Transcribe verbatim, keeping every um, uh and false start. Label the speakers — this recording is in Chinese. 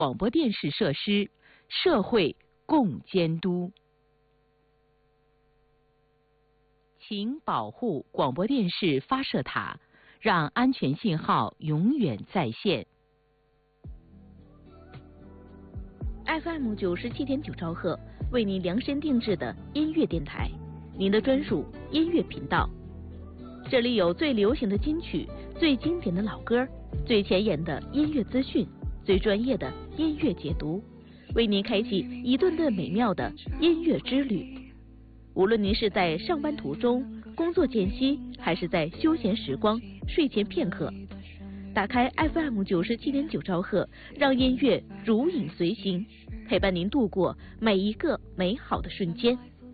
Speaker 1: 广播电视设施，社会共监督。请保护广播电视发射塔，让安全信号永远在线。
Speaker 2: F M 九十七点九兆赫，为您量身定制的音乐电台，您的专属音乐频道。这里有最流行的金曲、最经典的老歌、最前沿的音乐资讯、最专业的音乐解读，为您开启一顿顿美妙的音乐之旅。无论您是在上班途中、工作间隙，还是在休闲时光、睡前片刻，打开 F M 九十七点九兆赫，让音乐如影随形，陪伴您度过每一个美好的瞬间。